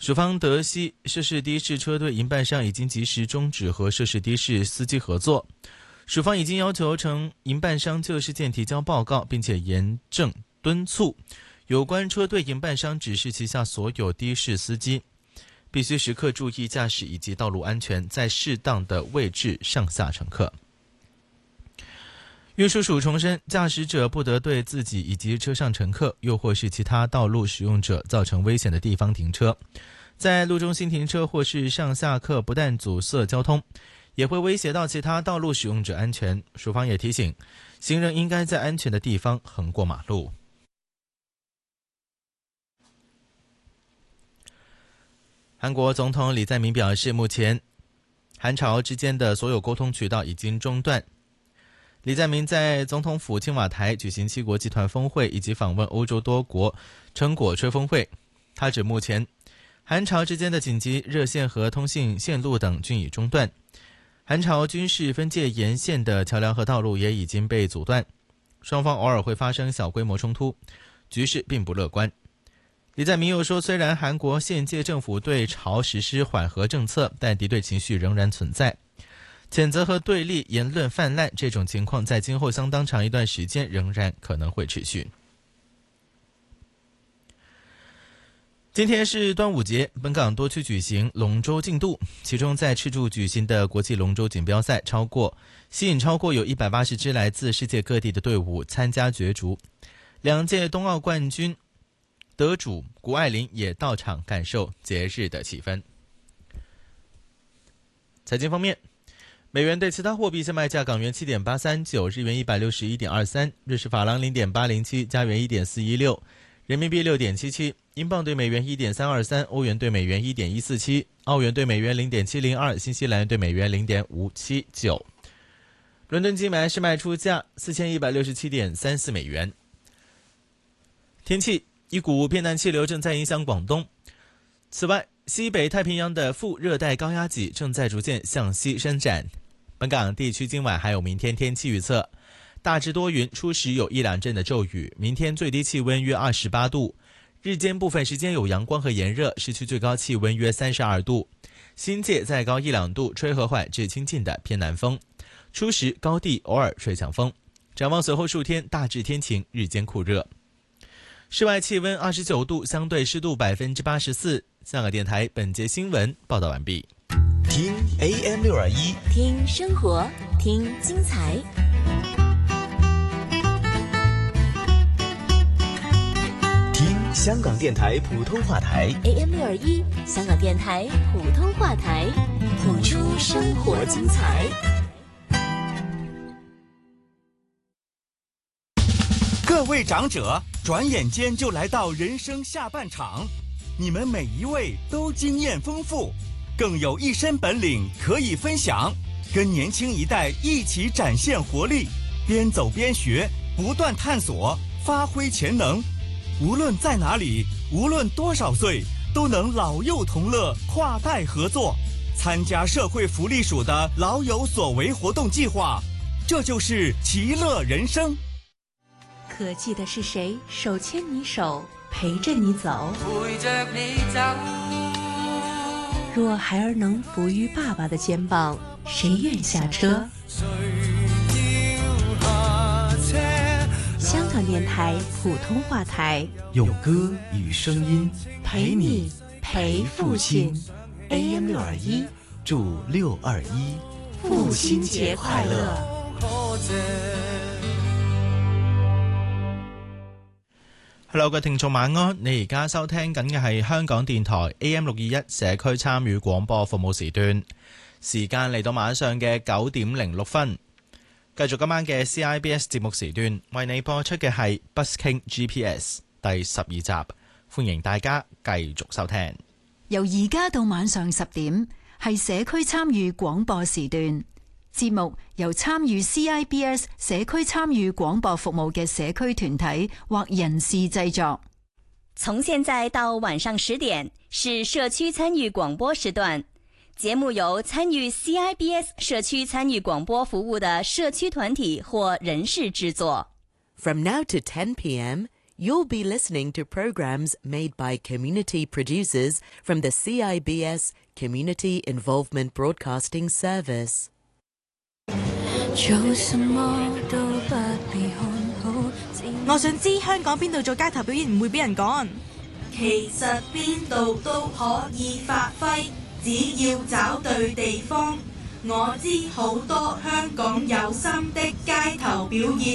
署方得悉，涉事的士车队营办商已经及时终止和涉事的士司机合作。署方已经要求称营办商就事件提交报告，并且严正敦促有关车队营办商指示旗下所有的士司机必须时刻注意驾驶以及道路安全，在适当的位置上下乘客。运输署重申，驾驶者不得对自己以及车上乘客又或是其他道路使用者造成危险的地方停车。在路中心停车或是上下客不但阻塞交通，也会威胁到其他道路使用者安全。署方也提醒，行人应该在安全的地方横过马路。韩国总统李在明表示，目前韩朝之间的所有沟通渠道已经中断。李在明在总统府青瓦台举行7国集团峰会以及访问欧洲多国成果吹风会。他指目前韩朝之间的紧急热线和通信线路等均已中断，韩朝军事分界沿线的桥梁和道路也已经被阻断，双方偶尔会发生小规模冲突，局势并不乐观。李在明又说，虽然韩国现届政府对朝实施缓和政策，但敌对情绪仍然存在，谴责和对立言论泛滥，这种情况在今后相当长一段时间仍然可能会持续。今天是端午节，本港多区举行龙舟竞渡，其中在赤柱举行的国际龙舟锦标赛吸引超过有180支来自世界各地的队伍参加角逐。2届冬奥冠军得主谷爱凌也到场感受节日的气氛。财经方面，美元对其他货币现卖价：港元7.839，日元161.23，瑞士法郎0.807，加元1.416，人民币6.77，英镑对美元1.323，欧元对美元1.147，澳元对美元0.702，新西兰元对美元0.579。伦敦金买是卖出价4167.34美元。天气，一股偏南气流正在影响广东，此外，西北太平洋的副热带高压脊正在逐渐向西伸展。本港地区今晚还有明天天气预测：大致多云，初时有1-2阵的骤雨，明天最低气温约28度，日间部分时间有阳光和炎热，市区最高气温约32度，新界再高1-2度，吹和缓至清劲的偏南风，初时高地偶尔吹强风。展望随后数天大致天晴，日间酷热。室外气温29度，相对湿度84%。香港电台本节新闻报道完毕。 听 AM621， 听生活，听精彩。 听香港电台普通话台 AM621，香港电台普通话台，谱出生活精彩。 各位长者，转眼间就来到人生下半场，你们每一位都经验丰富，更有一身本领可以分享，跟年轻一代一起展现活力，边走边学，不断探索，发挥潜能。无论在哪里，无论多少岁，都能老幼同乐，跨代合作，参加社会福利署的老有所为活动计划，这就是其乐人生。 可记得是谁手牵你手，陪着你走？ 陪着你走。 若孩儿能伏于爸爸的肩膀，谁愿下车？香港电台普通话台， 用歌与声音陪你陪父亲。 AM621，祝621 父亲节快乐。 Hello， 各位聽眾晚安。你而家收聽緊嘅係香港電台 AM621 社區參與廣播服務時段，時間嚟到晚上嘅9點06分。繼續今晚嘅 CIBS 節目時段，為你播出嘅係 Busking GPS 第12集，歡迎大家繼續收聽。 由而家到晚上10點，係社區參與廣播時段。節目由參與 CIBS 社區參與廣播服務嘅社區團體或人士製作。 從現在到晚上10點是社區參與廣播時段，節目由參與 CIBS 社區參與廣播服務的社區團體或人士製作。 From now to 10 p.m., You'll be listening to programs made by community producers from the CIBS Community Involvement Broadcasting Service. 做什麼都不被看好。我想知香港邊度做街頭表演唔會俾人趕。 其實邊度都可以發揮，只要找對地方。我知好多香港有心的街頭表演。